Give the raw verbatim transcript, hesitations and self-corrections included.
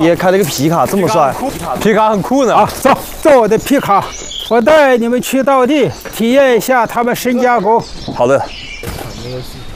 别开了个皮卡，这么帅，皮卡很酷呢。 啊，走，坐我的皮卡，我带你们去到地体验一下他们深加工。 好的。 没有戏。